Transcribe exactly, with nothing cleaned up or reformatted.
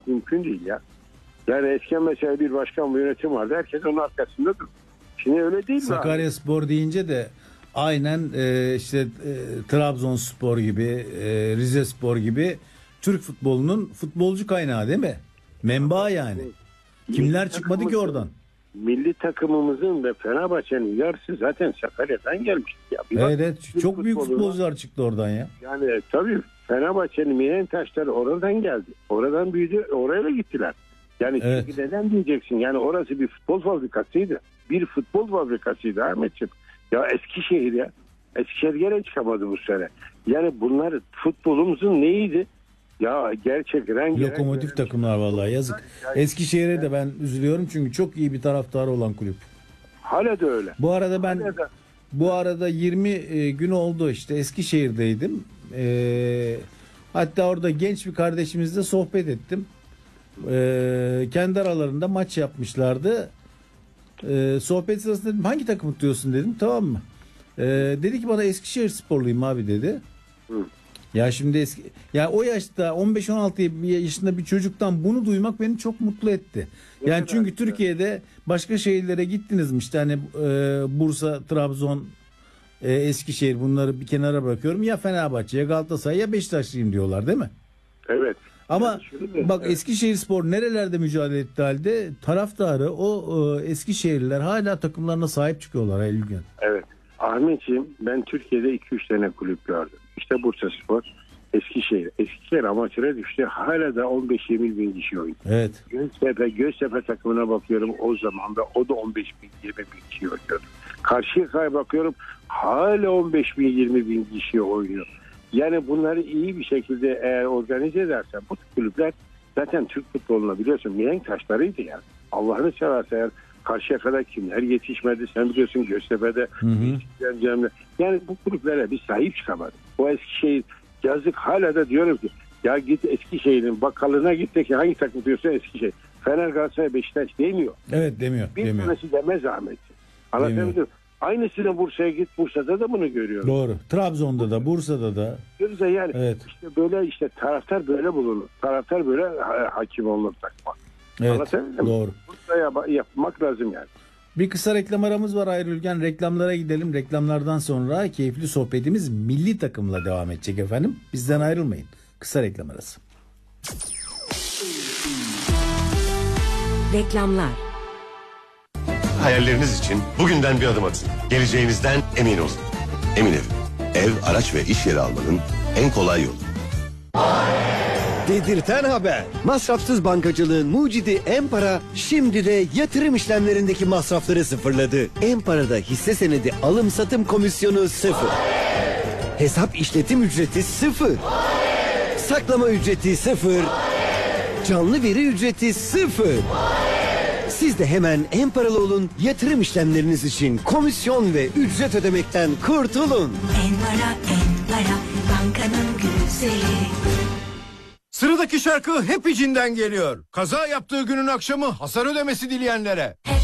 mümkün değil ya. Yani eskiden mesela bir başkan, bir yönetim vardı. Herkes onun arkasında dur. Şimdi öyle değil mi? Sakaryaspor deyince de aynen e, işte e, Trabzonspor gibi, e, Rizespor gibi Türk futbolunun futbolcu kaynağı değil mi? Menba yani. Kimler çıkmadı ki oradan? Milli takımımızın ve Fenerbahçe'nin yarısı zaten Sakarya'dan gelmiş. Ya bir bak, Evet, çok büyük futbolcular çıktı oradan ya. Yani tabii Fenerbahçe'nin mihenk taşları oradan geldi. Oradan büyüdü, oraya da gittiler. Yani Evet. çünkü neden diyeceksin? Yani orası bir futbol fabrikasıydı. Bir futbol fabrikasıydı Ahmetciğim. Ya Eskişehir ya. Eskişehir gene çıkamadı bu sene. Yani bunlar futbolumuzun neyiydi? Ya gerçek renk Lokomotif renk, takımlar vallahi yazık. Eskişehir'e de ben üzülüyorum çünkü çok iyi bir taraftarı olan kulüp. Hala da öyle. Bu arada ben Hala da. bu arada yirmi e, gün oldu işte Eskişehir'deydim. E, hatta orada genç bir kardeşimizle sohbet ettim. E, kendi aralarında maç yapmışlardı. E, sohbet sırasında dedim hangi takımı tutuyorsun dedim, tamam mı? E, dedi ki bana Eskişehir sporluyum abi dedi. Hı. Ya şimdi eski ya o yaşta on beş on altı yaşında bir çocuktan bunu duymak beni çok mutlu etti. Ne Yani kadar çünkü güzel. Türkiye'de başka şehirlere gittiniz mi işte hani e, Bursa, Trabzon, e, Eskişehir, bunları bir kenara bırakıyorum. Ya Fenerbahçe, ya Galatasaray, ya Beşiktaşlıyım diyorlar değil mi? Evet. Ama Yani şöyle, bak evet. Eskişehirspor nerelerde mücadele etti halde taraftarı o e, Eskişehirliler hala takımlarına sahip çıkıyorlar Eylülgen. Evet. Ahmetciğim, ben Türkiye'de iki üç tane kulüp gördüm. İşte Bursaspor, Eskişehir. Eskişehir amatöre düştü. Hala da on beş yirmi bin kişi oynuyor. Evet. Göztepe, Göztepe takımına bakıyorum, o zaman da o da on beş bin yirmi bin kişi oynuyor. Karşıyaka'ya bakıyorum, hala on beş bin yirmi bin kişi oynuyor. Yani bunları iyi bir şekilde eğer organize edersen bu kulüpler zaten Türk futboluna biliyorsun mihenk taşlarıydı yani. Allah'ını seversen eğer Karşıyaka'da kimler yetişmedi sen biliyorsun, Göztepe'de. Hı hı. Yani bu kulüplere bir sahip çıkamadı. O Eskişehir yazık, hala da diyorum ki ya git Eskişehir'in bakkalına git de ki hangi takım diyorsa Eskişehir. Fener, Galatasaray, Beşiktaş demiyor. Evet demiyor. Bir demiyor. tanesi demez Ahmet. Anlatabiliyor. Aynısını Bursa'ya git, Bursa'da da bunu görüyorum. Doğru. Trabzon'da da, Bursa'da da. Görüyoruz yani Evet. işte böyle işte taraftar böyle bulunur. Taraftar böyle ha- hakim olunur takma. Evet. Anlatabildim mi? Doğru. Bursa'ya yapmak lazım yani. Bir kısa reklam aramız var Ayrılgen. Reklamlara gidelim. Reklamlardan sonra keyifli sohbetimiz milli takımla devam edecek efendim. Bizden ayrılmayın. Kısa reklam arası. Reklamlar. Hayalleriniz için bugünden bir adım atın. Geleceğinizden emin olun. Emin Ev. Ev, araç ve iş yeri almanın en kolay yolu. Dedirten haber. Masrafsız bankacılığın mucidi Empara şimdi de yatırım işlemlerindeki masrafları sıfırladı. Empara'da hisse senedi alım satım komisyonu sıfır. Hesap işletim ücreti sıfır. Saklama ücreti sıfır. Canlı veri ücreti sıfır. Siz de hemen Emparalı olun, yatırım işlemleriniz için komisyon ve ücret ödemekten kurtulun. Enpara, Enpara, bankanın güzeli. Sıradaki şarkı hep içinden geliyor. Kaza yaptığı günün akşamı hasar ödemesi dileyenlere. Hep